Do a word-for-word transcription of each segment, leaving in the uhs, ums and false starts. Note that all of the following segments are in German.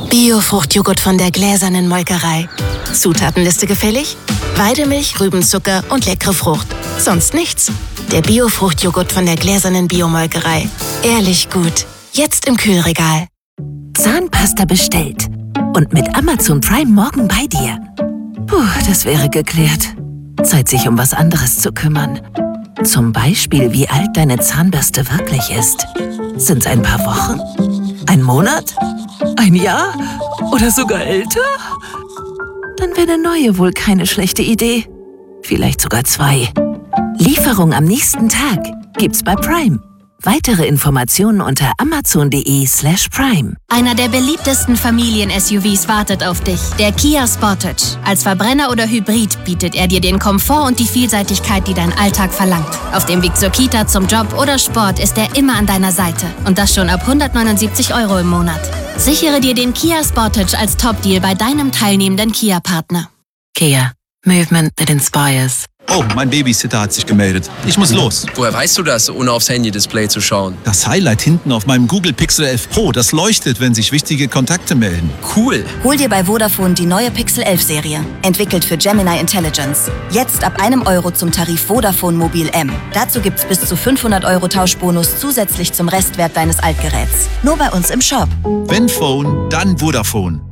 Bio-Fruchtjoghurt von der gläsernen Molkerei. Zutatenliste gefällig? Weidemilch, Rübenzucker und leckere Frucht. Sonst nichts. Der Bio-Fruchtjoghurt von der gläsernen Biomolkerei. Ehrlich gut. Jetzt im Kühlregal. Zahnpasta bestellt. Und mit Amazon Prime morgen bei dir. Puh, das wäre geklärt. Zeit, sich um was anderes zu kümmern. Zum Beispiel, wie alt deine Zahnbürste wirklich ist. Sind's ein paar Wochen? Ein Monat? Ein Jahr? Oder sogar älter? Dann wäre eine neue wohl keine schlechte Idee. Vielleicht sogar zwei. Lieferung am nächsten Tag gibt's bei Prime. Weitere Informationen unter amazon.de slash prime. Einer der beliebtesten Familien-S U Vs wartet auf dich. Der Kia Sportage. Als Verbrenner oder Hybrid bietet er dir den Komfort und die Vielseitigkeit, die dein Alltag verlangt. Auf dem Weg zur Kita, zum Job oder Sport ist er immer an deiner Seite. Und das schon ab hundertneunundsiebzig Euro im Monat. Sichere dir den Kia Sportage als Top-Deal bei deinem teilnehmenden Kia-Partner. Kia. Movement that inspires. Oh, mein Babysitter hat sich gemeldet. Ich muss los. Woher weißt du das, ohne aufs Handy-Display zu schauen? Das Highlight hinten auf meinem Google Pixel elf Pro, das leuchtet, wenn sich wichtige Kontakte melden. Cool. Hol dir bei Vodafone die neue Pixel elf Serie. Entwickelt für Gemini Intelligence. Jetzt ab einem Euro zum Tarif Vodafone Mobil M. Dazu gibt's bis zu fünfhundert Euro Tauschbonus zusätzlich zum Restwert deines Altgeräts. Nur bei uns im Shop. Wenn Phone, dann Vodafone.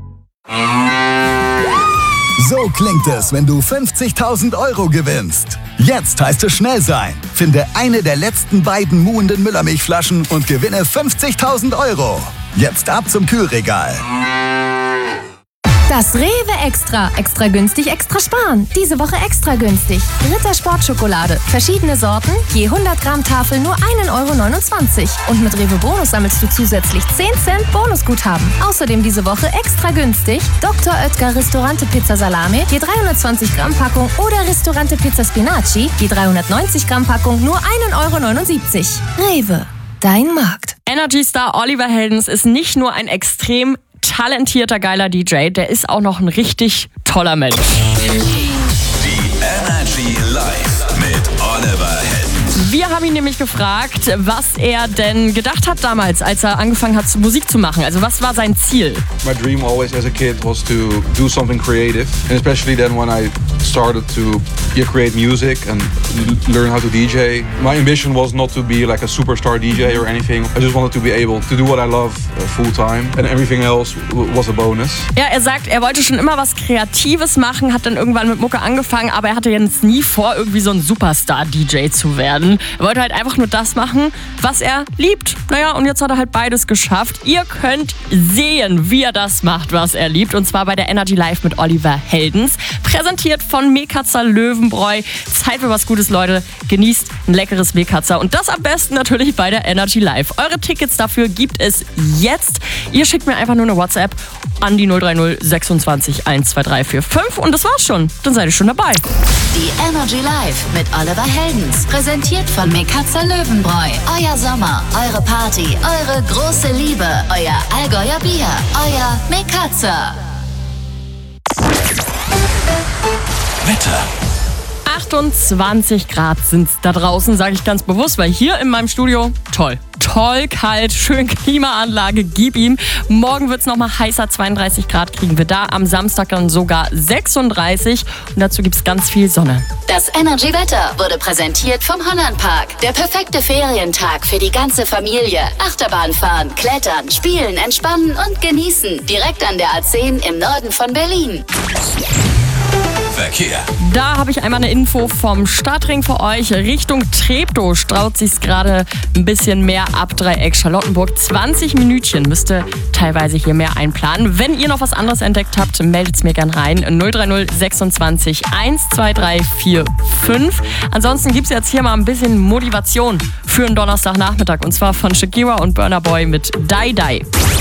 So klingt es, wenn du fünfzigtausend Euro gewinnst. Jetzt heißt es schnell sein. Finde eine der letzten beiden muhenden Müllermilchflaschen und gewinne fünfzigtausend Euro. Jetzt ab zum Kühlregal. Das Rewe Extra. Extra günstig, extra sparen. Diese Woche extra günstig. Ritter Sportschokolade. Verschiedene Sorten. Je hundert Gramm Tafel nur ein Euro neunundzwanzig. Und mit Rewe Bonus sammelst du zusätzlich zehn Cent Bonusguthaben. Außerdem diese Woche extra günstig. Doktor Oetker Ristorante Pizza Salame. Je dreihundertzwanzig Gramm Packung. Oder Ristorante Pizza Spinaci. Je dreihundertneunzig Gramm Packung nur ein Euro neunundsiebzig. Rewe. Dein Markt. Energy-Star Oliver Heldens ist nicht nur ein extrem talentierter, geiler D J, der ist auch noch ein richtig toller Mensch. Die Energy Live mit Oliver Heldens. Wir haben ihn nämlich gefragt, was er denn gedacht hat damals, als er angefangen hat, Musik zu machen. Also was war sein Ziel? My dream always as a kid was to do something creative. And especially then when I started to yeah, create music and learn how to D J. My ambition was not to be like a superstar D J or anything. I just wanted to be able to do what I love uh, full time. And everything else w- was a bonus. Ja, er sagt, er wollte schon immer was Kreatives machen, hat dann irgendwann mit Mucke angefangen, aber er hatte jetzt nie vor, irgendwie so ein Superstar-D J zu werden. Er wollte halt einfach nur das machen, was er liebt. Naja, und jetzt hat er halt beides geschafft. Ihr könnt sehen, wie er das macht, was er liebt. Und zwar bei der Energy Live mit Oliver Heldens. Präsentiert von Mekatzer Löwenbräu. Zeit für was Gutes, Leute. Genießt ein leckeres Mekatzer. Und das am besten natürlich bei der Energy Live. Eure Tickets dafür gibt es jetzt. Ihr schickt mir einfach nur eine WhatsApp an die null drei null sechsundzwanzig eins zwei drei vier fünf. Und das war's schon. Dann seid ihr schon dabei. Die Energy Live mit Oliver Heldens. Präsentiert von Mekatzer Löwenbräu. Euer Sommer, eure Party, eure große Liebe, euer Allgäuer Bier, euer Mekatzer. Wetter. achtundzwanzig Grad sind's da draußen, sage ich ganz bewusst, weil hier in meinem Studio, toll. Toll, kalt, schön Klimaanlage, gib ihm. Morgen wird's noch mal heißer, zweiunddreißig Grad kriegen wir da. Am Samstag dann sogar sechsunddreißig und dazu gibt's ganz viel Sonne. Das Energy-Wetter wurde präsentiert vom Hollandpark. Der perfekte Ferientag für die ganze Familie. Achterbahn fahren, klettern, spielen, entspannen und genießen. Direkt an der A zehn im Norden von Berlin. Verkehr. Da habe ich einmal eine Info vom Stadtring für euch. Richtung Treptow straut sich's gerade ein bisschen mehr ab. Dreieck Charlottenburg. zwanzig Minütchen müsst ihr teilweise hier mehr einplanen. Wenn ihr noch was anderes entdeckt habt, meldet's mir gern rein. null drei null sechsundzwanzig eins zwei drei vier fünf. Ansonsten gibt's jetzt hier mal ein bisschen Motivation für einen Donnerstagnachmittag. Und zwar von Shakira und Burna Boy mit Die Die.